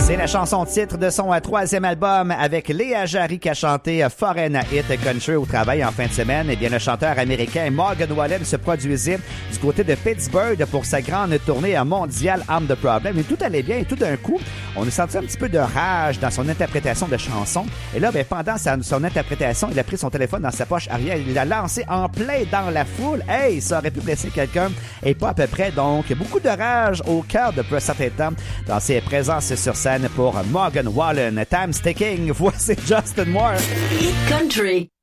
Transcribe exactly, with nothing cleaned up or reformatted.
C'est la chanson titre de son euh, troisième album avec Léa Jarry qui a chanté euh, Foreign Hit Country au travail en fin de semaine. Eh bien, le chanteur américain Morgan Wallen se produisait du côté de Pittsburgh pour sa grande tournée mondiale I'm the Problem. Et tout allait bien et tout d'un coup, on a senti un petit peu de rage dans son interprétation de chanson. Et là, ben, pendant sa, son interprétation, il a pris son téléphone dans sa poche arrière. Il l'a lancé en plein dans la foule. Hey, ça aurait pu blesser quelqu'un et pas à peu près. Donc, beaucoup de rage au cœur de un certain temps dans ses présences sur scène pour Morgan Wallen. Time's ticking. Voici Justin Moore. Hit Country.